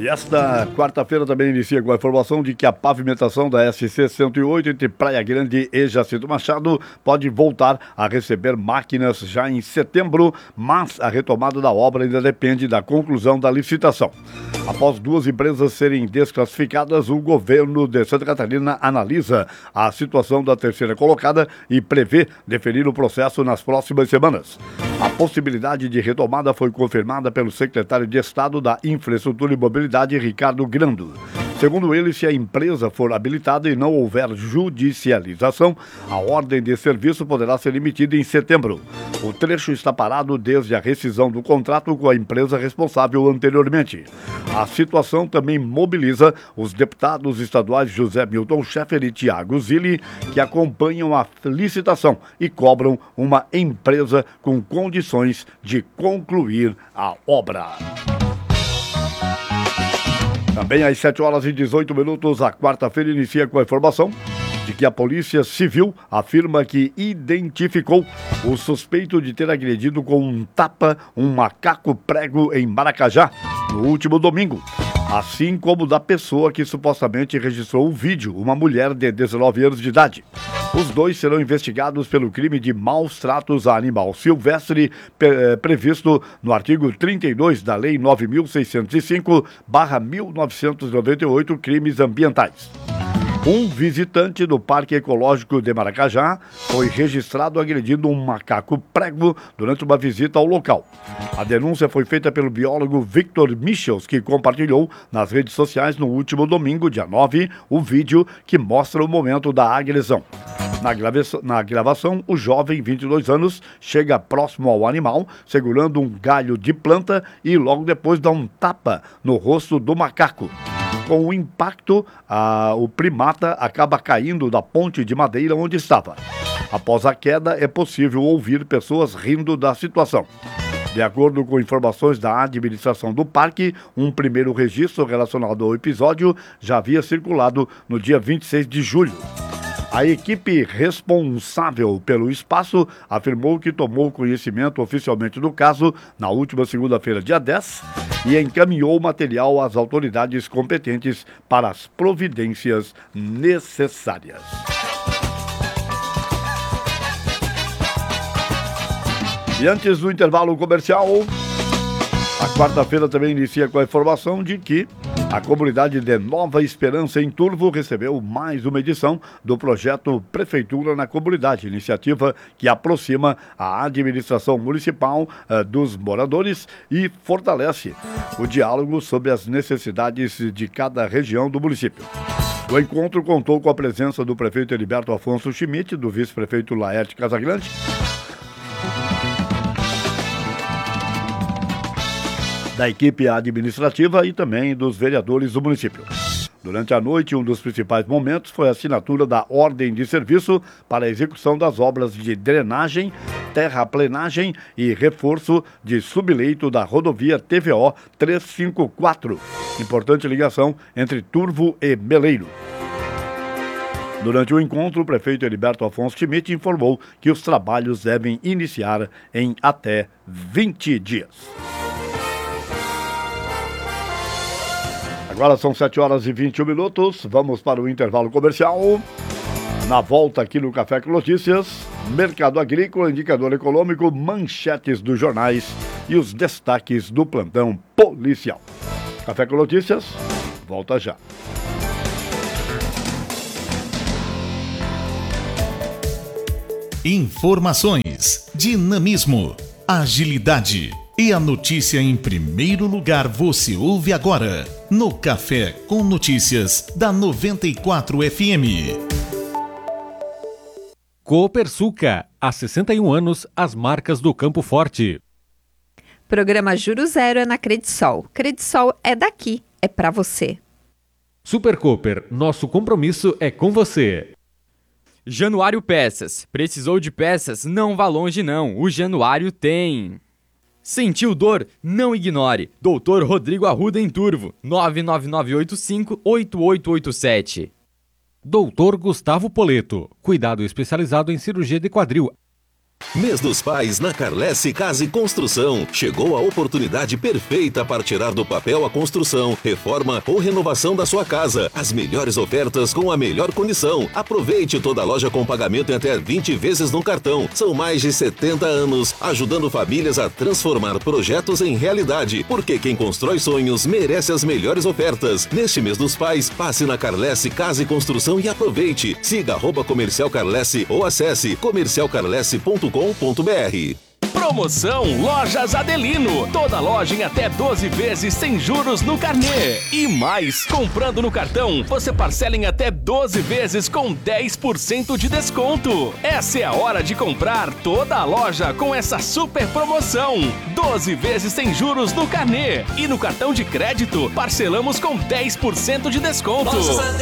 E esta quarta-feira também inicia com a informação de que a pavimentação da SC-108 entre Praia Grande e Jacinto Machado pode voltar a receber máquinas já em setembro, mas a retomada da obra ainda depende da conclusão da licitação. Após 2 empresas serem desclassificadas, o governo de Santa Catarina analisa a situação da terceira colocada e prevê definir o processo nas próximas semanas. A possibilidade de retomada foi confirmada pelo secretário de Estado da Infraestrutura e Mobilidade, Ricardo Grando. Segundo ele, se a empresa for habilitada e não houver judicialização, a ordem de serviço poderá ser emitida em setembro. O trecho está parado desde a rescisão do contrato com a empresa responsável anteriormente. A situação também mobiliza os deputados estaduais José Milton Schaeffer e Tiago Zilli, que acompanham a licitação e cobram uma empresa com condições de concluir a obra. Também às 7h18, a quarta-feira inicia com a informação de que a Polícia Civil afirma que identificou o suspeito de ter agredido com um tapa um macaco prego em Maracajá no último domingo, assim como da pessoa que supostamente registrou o vídeo, uma mulher de 19 anos de idade. Os dois serão investigados pelo crime de maus tratos a animal silvestre, previsto no artigo 32 da Lei 9.605/1998, crimes ambientais. Um visitante do Parque Ecológico de Maracajá foi registrado agredindo um macaco prego durante uma visita ao local. A denúncia foi feita pelo biólogo Victor Michels, que compartilhou nas redes sociais no último domingo, dia 9, o vídeo que mostra o momento da agressão. Na gravação, o jovem, 22 anos, chega próximo ao animal, segurando um galho de planta e logo depois dá um tapa no rosto do macaco. Com o impacto, o primata acaba caindo da ponte de madeira onde estava. Após a queda, é possível ouvir pessoas rindo da situação. De acordo com informações da administração do parque, um primeiro registro relacionado ao episódio já havia circulado no dia 26 de julho. A equipe responsável pelo espaço afirmou que tomou conhecimento oficialmente do caso na última segunda-feira, dia 10, e encaminhou o material às autoridades competentes para as providências necessárias. E antes do intervalo comercial, a quarta-feira também inicia com a informação de que a comunidade de Nova Esperança, em Turvo, recebeu mais uma edição do projeto Prefeitura na Comunidade, iniciativa que aproxima a administração municipal dos moradores e fortalece o diálogo sobre as necessidades de cada região do município. O encontro contou com a presença do prefeito Heriberto Afonso Schmidt, do vice-prefeito Laerte Casagrande, da equipe administrativa e também dos vereadores do município. Durante a noite, um dos principais momentos foi a assinatura da ordem de serviço para a execução das obras de drenagem, terraplenagem e reforço de subleito da rodovia TVO 354, importante ligação entre Turvo e Meleiro. Durante o encontro, o prefeito Heriberto Afonso Schmidt informou que os trabalhos devem iniciar em até 20 dias. Agora são 7h21, vamos para o intervalo comercial. Na volta aqui no Café com Notícias, mercado agrícola, indicador econômico, manchetes dos jornais e os destaques do plantão policial. Café com Notícias, volta já. Informações, dinamismo, agilidade. E a notícia em primeiro lugar você ouve agora no Café com Notícias da 94 FM. Copersuca, há 61 anos, as marcas do Campo Forte. Programa Juro Zero é na Credisol. Credisol é daqui, é pra você. Super Cooper, nosso compromisso é com você. Januário Peças. Precisou de peças? Não vá longe não, o Januário tem. Sentiu dor? Não ignore. Doutor Rodrigo Arruda em Turvo, Mês dos Pais na Carlesse Casa e Construção. Chegou a oportunidade perfeita para tirar do papel a construção, reforma ou renovação da sua casa. As melhores ofertas com a melhor condição. Aproveite toda a loja com pagamento em até 20 vezes no cartão. São mais de 70 anos ajudando famílias a transformar projetos em realidade. Porque quem constrói sonhos merece as melhores ofertas. Neste Mês dos Pais, passe na Carlesse Casa e Construção e aproveite. Siga @Comercial Carlesse ou acesse comercialcarlesse.com.br. Promoção Lojas Adelino. Toda loja em até 12 vezes sem juros no carnê. E mais, comprando no cartão, você parcela em até 12 vezes com 10% de desconto. Essa é a hora de comprar toda a loja com essa super promoção. 12 vezes sem juros no carnê. E no cartão de crédito, parcelamos com 10% de desconto.